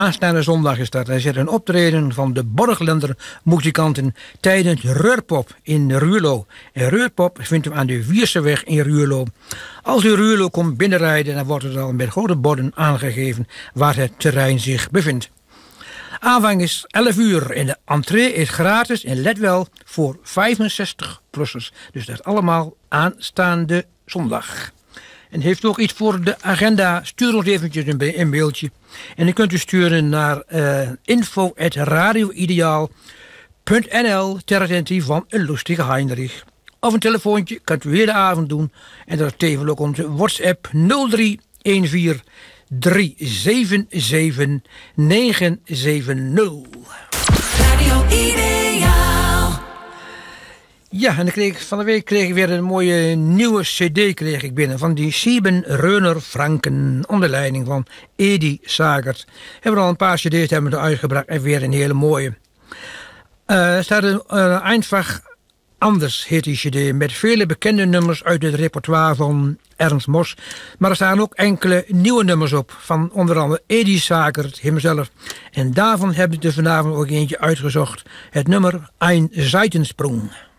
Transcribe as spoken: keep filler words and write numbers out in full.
Aanstaande zondag is dat. Er zit een optreden van de Borglender muzikanten tijdens Reurpop in Ruurlo. En Reurpop vindt u aan de Wierseweg in Ruurlo. Als u Ruurlo komt binnenrijden, dan wordt er al met grote borden aangegeven waar het terrein zich bevindt. Aanvang is elf uur en de entree is gratis en let wel voor vijfenzestig-plussers. Dus dat is allemaal aanstaande zondag. En heeft u ook iets voor de agenda, stuur ons eventjes een, een mailtje. En dan kunt u sturen naar uh, info at radioideaal punt n l ter attentie van een lustige Heinrich. Of een telefoontje kunt u weer de avond doen. En dat is tevens ook onze WhatsApp nul drie een vier drie zeven zeven negen zeven nul. Radio Ideaal. Ja, en dan kreeg ik, van de week kreeg ik weer een mooie nieuwe cd kreeg ik binnen. Van die Sieben Reuner Franken. Onder leiding van Edi Sagert. Hebben we al een paar cd's hebben we uitgebracht. En weer een hele mooie. Uh, er staat een uh, Einfach Anders heet die cd. Met vele bekende nummers uit het repertoire van Ernst Mos. Maar er staan ook enkele nieuwe nummers op. Van onder andere Edi Sagert hemzelf. En daarvan hebben we er vanavond ook eentje uitgezocht. Het nummer Ein Seitensprung.